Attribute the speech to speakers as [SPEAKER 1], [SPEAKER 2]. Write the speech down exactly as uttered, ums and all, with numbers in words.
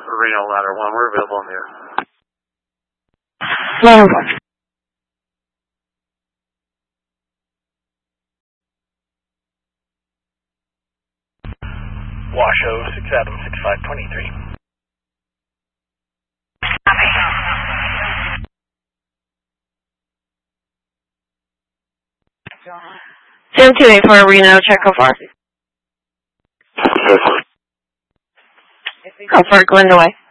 [SPEAKER 1] Reno Ladder one, we're available in the air.
[SPEAKER 2] Ladder one.
[SPEAKER 3] Washoe, six Adam, six five twenty-three.
[SPEAKER 2] Sam two eight four Reno, check how far. How far, Glendaway.